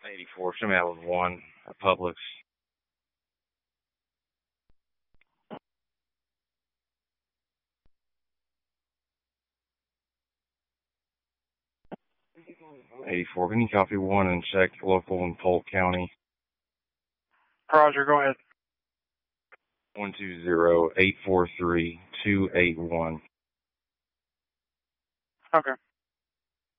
84. Somebody out with 1 at Publix. '84. Can you copy 1 and check local in Polk County? Roger, go ahead. 120-843-281. Okay.